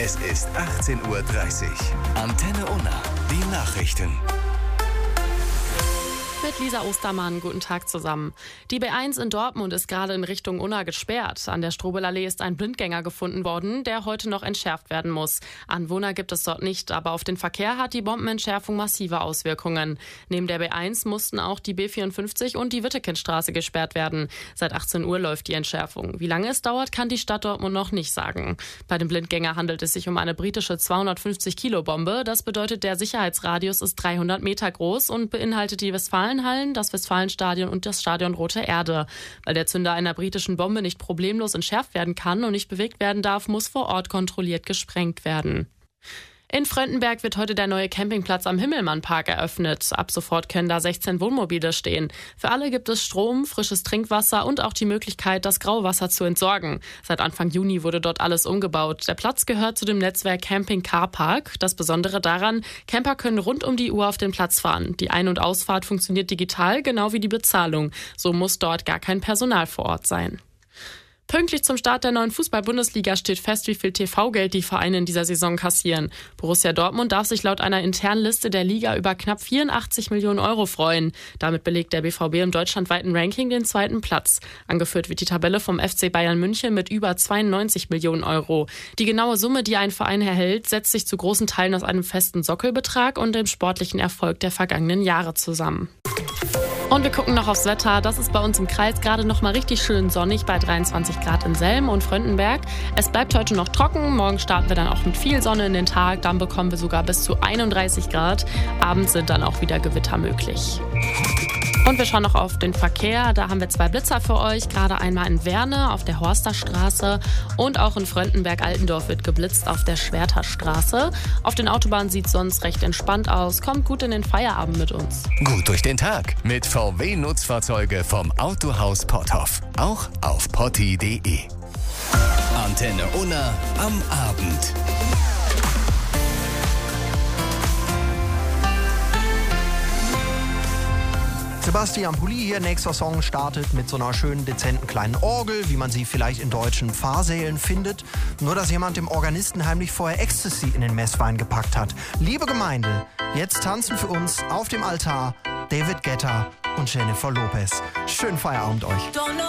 Es ist 18:30 Uhr. Antenne Unna, die Nachrichten. Mit Lisa Ostermann, guten Tag zusammen. Die B1 in Dortmund ist gerade in Richtung Unna gesperrt. An der Strobelallee ist ein Blindgänger gefunden worden, der heute noch entschärft werden muss. Anwohner gibt es dort nicht, aber auf den Verkehr hat die Bombenentschärfung massive Auswirkungen. Neben der B1 mussten auch die B54 und die Wittekindstraße gesperrt werden. Seit 18 Uhr läuft die Entschärfung. Wie lange es dauert, kann die Stadt Dortmund noch nicht sagen. Bei dem Blindgänger handelt es sich um eine britische 250-Kilo-Bombe. Das bedeutet, der Sicherheitsradius ist 300 Meter groß und beinhaltet die Westfalenhallen, das Westfalenstadion und das Stadion Rote Erde. Weil der Zünder einer britischen Bombe nicht problemlos entschärft werden kann und nicht bewegt werden darf, muss vor Ort kontrolliert gesprengt werden. In Fröndenberg wird heute der neue Campingplatz am Himmelmann-Park eröffnet. Ab sofort können da 16 Wohnmobile stehen. Für alle gibt es Strom, frisches Trinkwasser und auch die Möglichkeit, das Grauwasser zu entsorgen. Seit Anfang Juni wurde dort alles umgebaut. Der Platz gehört zu dem Netzwerk Camping Car Park. Das Besondere daran, Camper können rund um die Uhr auf den Platz fahren. Die Ein- und Ausfahrt funktioniert digital, genau wie die Bezahlung. So muss dort gar kein Personal vor Ort sein. Pünktlich zum Start der neuen Fußball-Bundesliga steht fest, wie viel TV-Geld die Vereine in dieser Saison kassieren. Borussia Dortmund darf sich laut einer internen Liste der Liga über knapp 84 Millionen Euro freuen. Damit belegt der BVB im deutschlandweiten Ranking den zweiten Platz. Angeführt wird die Tabelle vom FC Bayern München mit über 92 Millionen Euro. Die genaue Summe, die ein Verein erhält, setzt sich zu großen Teilen aus einem festen Sockelbetrag und dem sportlichen Erfolg der vergangenen Jahre zusammen. Und wir gucken noch aufs Wetter. Das ist bei uns im Kreis gerade noch mal richtig schön sonnig bei 23 Grad in Selm und Fröndenberg. Es bleibt heute noch trocken. Morgen starten wir dann auch mit viel Sonne in den Tag. Dann bekommen wir sogar bis zu 31 Grad. Abends sind dann auch wieder Gewitter möglich. Und wir schauen noch auf den Verkehr. Da haben wir 2 Blitzer für euch. Gerade einmal in Werne auf der Horsterstraße und auch in Fröndenberg-Altendorf wird geblitzt auf der Schwerterstraße. Auf den Autobahnen sieht es sonst recht entspannt aus. Kommt gut in den Feierabend mit uns. Gut durch den Tag mit VW-Nutzfahrzeuge vom Autohaus Potthoff. Auch auf potti.de. Antenne Unna am Abend. Sebastian Pulli hier, nächster Song startet mit so einer schönen, dezenten kleinen Orgel, wie man sie vielleicht in deutschen Pfarrsälen findet. Nur, dass jemand dem Organisten heimlich vorher Ecstasy in den Messwein gepackt hat. Liebe Gemeinde, jetzt tanzen für uns auf dem Altar David Guetta und Jennifer Lopez. Schönen Feierabend euch.